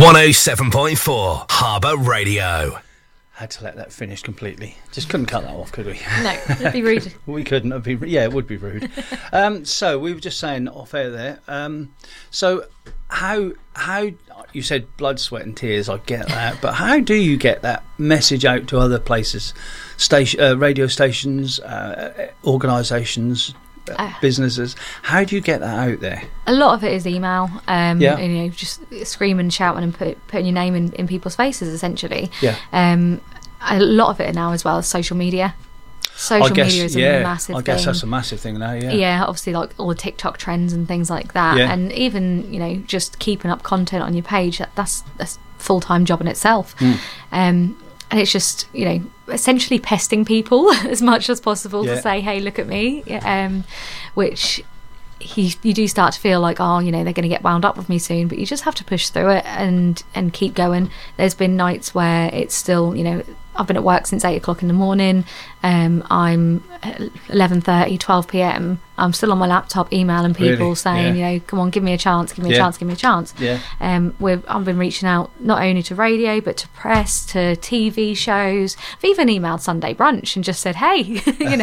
107.4 Harbour Radio. Had to let that finish completely. Just couldn't cut that off, could we? No, it'd be rude. We couldn't. It would be rude. So we were just saying off air there. So how you said blood, sweat, and tears. I get that, but how do you get that message out to other places, radio stations, organisations, businesses? How do you get that out there? A lot of it is email. And, just screaming, shouting, and putting your name in people's faces, essentially. Yeah. A lot of it now as well is social media. Social media is a massive thing. I guess that's a massive thing now, yeah. Yeah, obviously, like all the TikTok trends and things like that. Yeah. And even, just keeping up content on your page, that's a full-time job in itself. And it's just, essentially pesting people as much as possible to say, hey, look at me, which you do start to feel like, they're going to get wound up with me soon, but you just have to push through it and keep going. There's been nights where it's still, I've been at work since 8 o'clock in the morning. I'm 11:30, 12 p.m. I'm still on my laptop emailing people saying, come on, give me a chance, give me a chance, give me a chance. Yeah. I've been reaching out not only to radio, but to press, to TV shows. I've even emailed Sunday Brunch and just said, hey,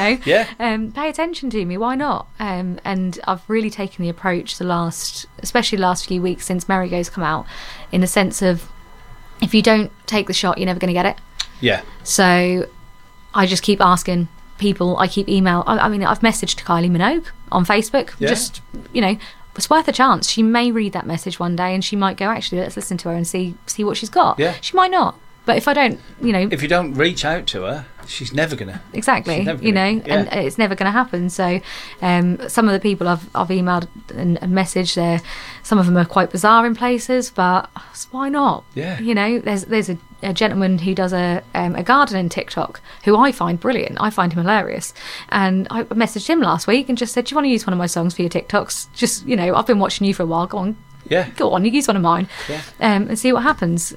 pay attention to me, why not? And I've really taken the approach especially the last few weeks since Merry-Go's come out, in the sense of, if you don't take the shot, you're never going to get it. Yeah. So I just keep asking people. I keep email. I mean, I've messaged Kylie Minogue on Facebook. Yeah. Just, it's worth a chance. She may read that message one day and she might go, actually, let's listen to her and see what she's got. Yeah. She might not. But if I don't, if you don't reach out to her, she's never gonna. Exactly. And it's never gonna happen. So, some of the people I've emailed and messaged, some of them are quite bizarre in places, but why not? Yeah. There's a gentleman who does a gardening TikTok who I find brilliant. I find him hilarious, and I messaged him last week and just said, "Do you want to use one of my songs for your TikToks? Just I've been watching you for a while. Go on, go on, you use one of mine, and see what happens."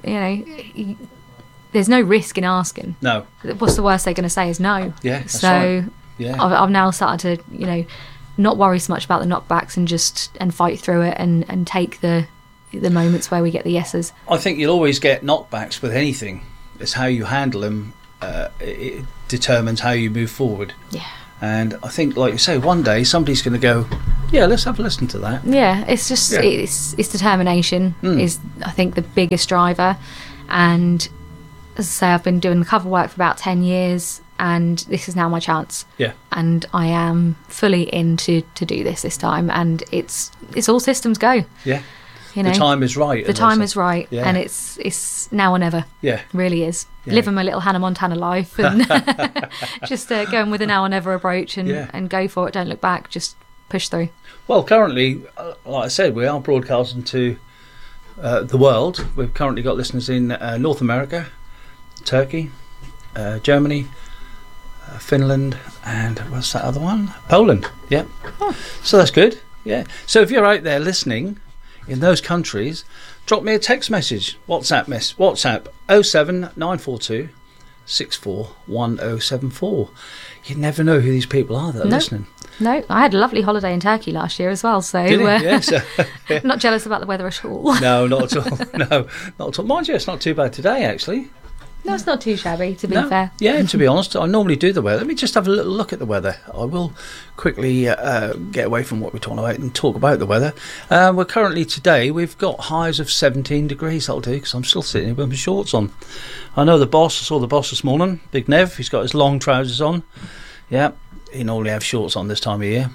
There's no risk in asking. No. What's the worst they're going to say is no. Yeah. That's right. Yeah. I've now started to not worry so much about the knockbacks and fight through it and take the moments where we get the yeses. I think you'll always get knockbacks with anything. It's how you handle them. It determines how you move forward. Yeah. And I think, like you say, one day somebody's going to go, yeah, let's have a listen to that. Yeah, it's just it's determination is, I think, the biggest driver. And as I say, I've been doing the cover work for about 10 years, and this is now my chance. Yeah. And I am fully in to do this time, and it's all systems go. Yeah. The time is right. The time is right, and it's now or never. Yeah. It really is. Yeah. Living my little Hannah Montana life, and just going with a now or never approach, and go for it. Don't look back. Just push through. Well, currently, like I said, we are broadcasting to the world. We've currently got listeners in North America, Turkey, Germany, Finland, and what's that other one? Poland. Yeah. Oh. So that's good. Yeah. So if you're out there listening in those countries, drop me a text message. WhatsApp 07942 641074. You never know who these people are that are listening. No, I had a lovely holiday in Turkey last year as well, so not jealous about the weather at all. No, not at all. No, not at all. Mind you, it's not too bad today, actually. No, it's not too shabby, to be fair. Yeah, to be honest, I normally do the weather. Let me just have a little look at the weather. I will quickly get away from what we're talking about and talk about the weather. We're currently, today, we've got highs of 17 degrees, that'll do, because I'm still sitting here with my shorts on. I saw the boss this morning, Big Nev, he's got his long trousers on. Yeah, he normally have shorts on this time of year.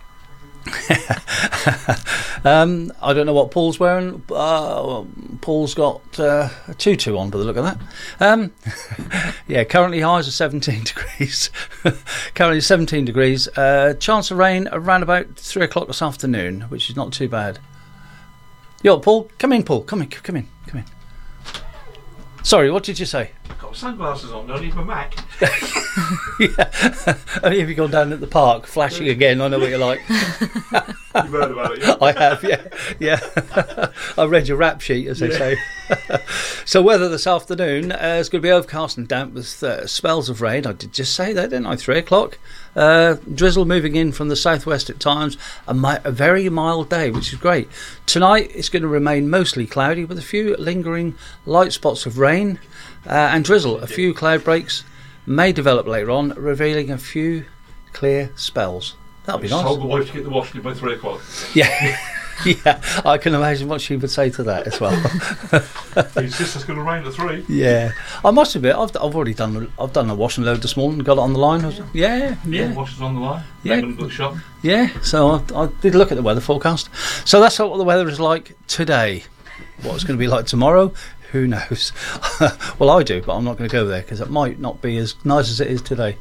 I don't know what Paul's wearing. Paul's got a tutu on by the look of that. Yeah, currently highs are 17 degrees. Currently 17 degrees. Chance of rain around about 3 o'clock this afternoon, which is not too bad. Yo, Paul, come in, Paul. Come in. Sorry, what did you say? I've got sunglasses on, don't need my Mac. Yeah. Only if you go down at the park, flashing again. I know what you're like. You've heard about it, yeah? I have, yeah. I read your rap sheet, as they say. So weather this afternoon is going to be overcast and damp with spells of rain. I did just say that, didn't I? 3 o'clock. Drizzle moving in from the southwest at times. A very mild day, which is great. Tonight it's going to remain mostly cloudy with a few lingering light spots of rain and drizzle. A few cloud breaks may develop later on, revealing a few clear spells. That'll be nice. Told the wife to get the washing in by 3 o'clock. Yeah. Yeah, I can imagine what she would say to that as well. Your sister's going to rain at 3. Yeah, I must admit, I've already done. I've done a washing load this morning. Got it on the line. Yeah. Wash is on the line. Yeah. Lemon got shop. Yeah. So I did look at the weather forecast. So that's what the weather is like today. What it's going to be like tomorrow, who knows? Well, I do, but I'm not going to go there because it might not be as nice as it is today.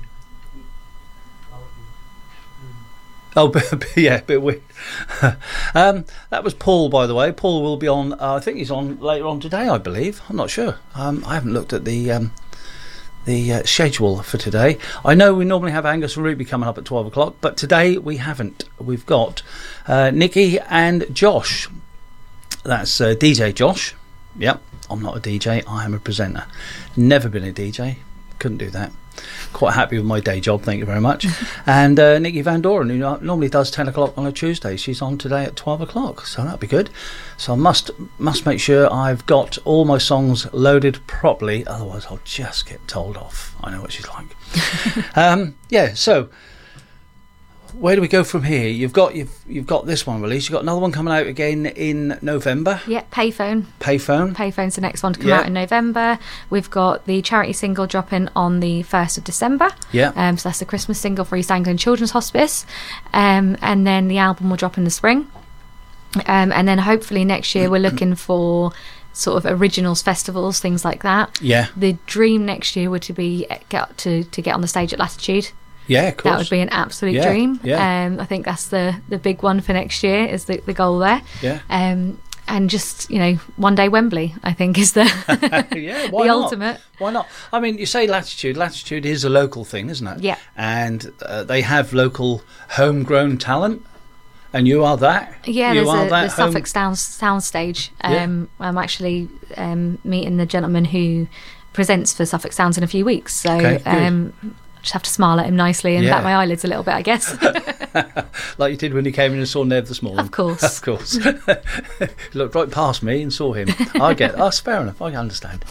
Oh, yeah, a bit weird. That was Paul, by the way. Paul will be on. I think he's on later on today. I believe. I'm not sure. I haven't looked at the schedule for today. I know we normally have Angus and Ruby coming up at 12 o'clock, but today we haven't. We've got Nikki and Josh. That's DJ Josh. Yep, I'm not a DJ. I am a presenter. Never been a DJ. Couldn't do that. Quite happy with my day job, thank you very much. And Nikki Van Doren, who normally does 10 o'clock on a Tuesday, she's on today at 12 o'clock, so that'll be good. So I must make sure I've got all my songs loaded properly, otherwise I'll just get told off. I know what she's like. Yeah, so where do we go from here? You've got this one released. You've got another one coming out again in November. Yeah, Payphone. Payphone's the next one to come out in November. We've got the charity single dropping on the 1st of December. Yeah. So that's the Christmas single for East Anglian Children's Hospice. And then the album will drop in the spring. And then hopefully next year we're looking for sort of originals festivals, things like that. Yeah. The dream next year would to be to get on the stage at Latitude. Yeah, of course. That would be an absolute dream. Yeah. I think that's the big one for next year is the goal there. Yeah. And just, one day Wembley, I think, is the the ultimate. Why not? I mean, you say Latitude. Latitude is a local thing, isn't it? Yeah. And they have local homegrown talent. And you are that? Yeah, there's the Suffolk Soundstage. I'm actually meeting the gentleman who presents for Suffolk Sounds in a few weeks. So just have to smile at him nicely and bat my eyelids a little bit, I guess. Like you did when you came in and saw Nev this morning. Of course. Of course. Looked right past me and saw him. I get that's fair enough. I understand.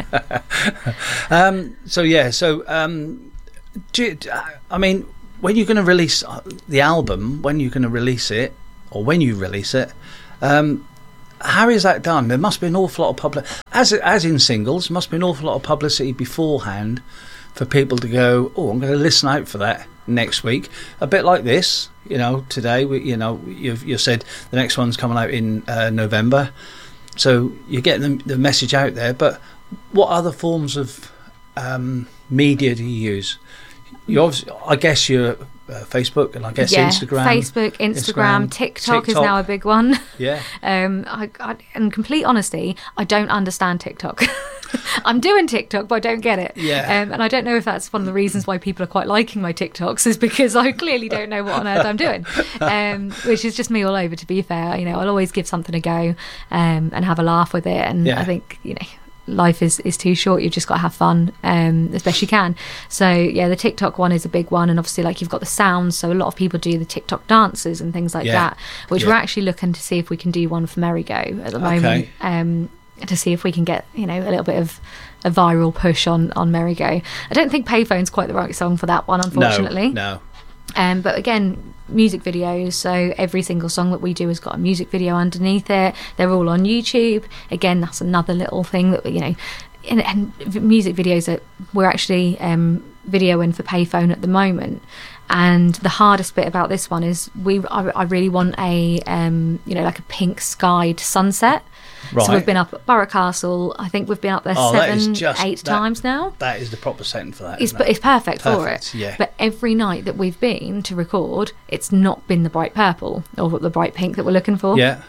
I mean, when you're going to release the album, when you're going to release it, or when you release it, how is that done? There must be an awful lot of publicity, as in singles, must be an awful lot of publicity beforehand for people to go, oh, I'm going to listen out for that next week. A bit like this, today, you've said the next one's coming out in November. So you're getting the message out there. But what other forms of media do you use? I guess you're Facebook and I guess Instagram. Facebook, Instagram, TikTok is now a big one. Yeah. In complete honesty, I don't understand TikTok. I'm doing TikTok, but I don't get it. Yeah. And I don't know if that's one of the reasons why people are quite liking my TikToks is because I clearly don't know what on earth I'm doing. Which is just me all over, to be fair. I'll always give something a go and have a laugh with it. And I think, life is too short. You've just got to have fun as best you can. So the TikTok one is a big one, and obviously you've got the sounds, so a lot of people do the TikTok dances and things like that, which we're actually looking to see if we can do one for Merry-Go at the moment, to see if we can get a little bit of a viral push on Merry-Go. I don't think Payphone's quite the right song for that one, unfortunately. No. But again, music videos, so every single song that we do has got a music video underneath it. They're all on YouTube. Again, that's another little thing that and music videos that we're actually videoing for Payphone at the moment. And the hardest bit about this one is I really want a like a pink skied sunset. Right. So we've been up at Borough Castle. I think we've been up there 8 times now. That is the proper setting for that. It's perfect for it. Yeah. But every night that we've been to record, it's not been the bright purple or the bright pink that we're looking for. Yeah.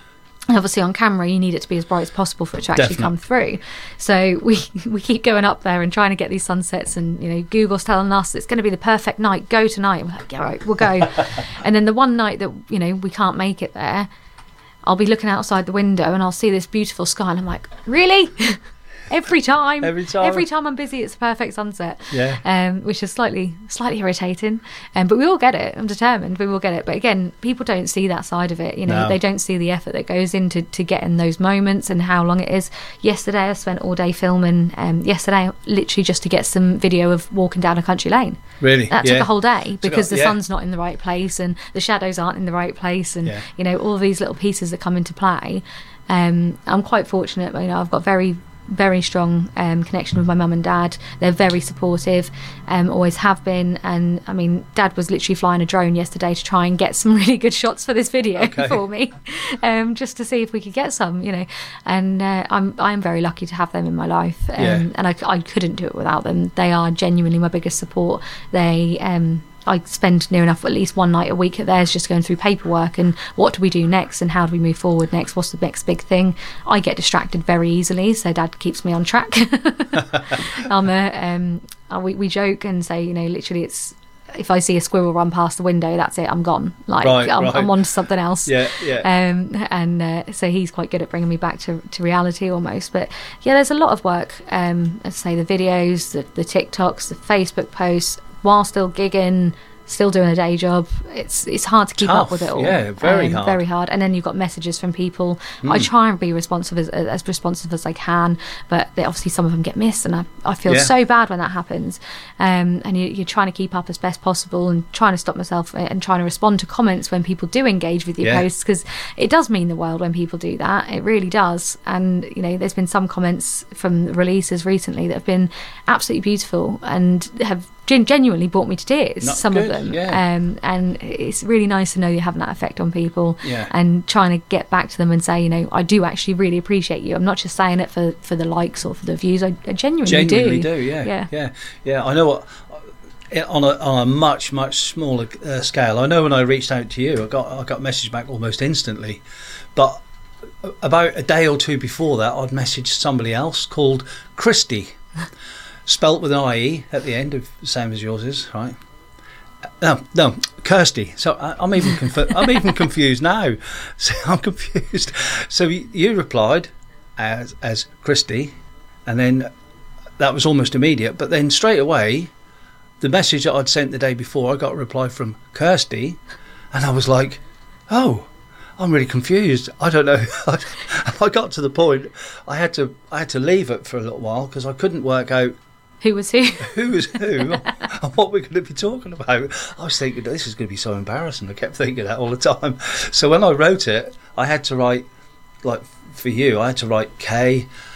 Obviously, on camera, you need it to be as bright as possible for it to actually come through. So we keep going up there and trying to get these sunsets, and Google's telling us it's going to be the perfect night. Go tonight. And we're like, yeah, right, we'll go. And then the one night that we can't make it there, I'll be looking outside the window and I'll see this beautiful sky, and I'm like, really? Every time I'm busy, it's a perfect sunset. Yeah. Which is slightly irritating. But we will get it. I'm determined we will get it. But again, people don't see that side of it. No. They don't see the effort that goes into getting those moments and how long it is. Yesterday, I spent all day filming. Yesterday, literally just to get some video of walking down a country lane. Really? That took a whole day because the sun's not in the right place and the shadows aren't in the right place, and all these little pieces that come into play. I'm quite fortunate. I've got very strong connection with my mum and dad. They're very supportive, always have been. And I mean, Dad was literally flying a drone yesterday to try and get some really good shots for this video for me, just to see if we could get some, And I'm very lucky to have them in my life, and I couldn't do it without them. They are genuinely my biggest support. I spend near enough at least one night a week at theirs just going through paperwork and what do we do next and how do we move forward next, what's the next big thing. I get distracted very easily, so Dad keeps me on track. We joke and say, literally it's, if I see a squirrel run past the window, that's it, I'm gone. I'm on to something else. So he's quite good at bringing me back to reality almost. But there's a lot of work. Let's say the videos, the TikToks, the Facebook posts, while still gigging, still doing a day job. It's hard to keep up with it all. Very hard. And then you've got messages from people. I try and be responsive as responsive as I can, but obviously some of them get missed, and I feel so bad when that happens. And you're trying to keep up as best possible and trying to stop myself and trying to respond to comments when people do engage with your posts, because it does mean the world when people do that. It really does. And there's been some comments from releases recently that have been absolutely beautiful and have genuinely brought me to tears. Some of them, and it's really nice to know you're having that effect on people, and trying to get back to them and say, I do actually really appreciate you. I'm not just saying it for the likes or for the views. I genuinely do. I know what, on a much smaller scale. I know when I reached out to you, I got a message back almost instantly, but about a day or two before that, I'd messaged somebody else called Christy. Spelt with an IE at the end, of the same as yours is, right? No, Kirsty. So I'm even confused now. So I'm confused. So you replied as Christy, and then that was almost immediate. But then straight away, the message that I'd sent the day before, I got a reply from Kirsty, and I was like, oh, I'm really confused. I don't know. I got to the point I had to leave it for a little while because I couldn't work out who was who, and what we're going to be talking about. I was thinking, this is going to be so embarrassing. I kept thinking that all the time. So when I wrote it, I had to write, like for you, I had to write K,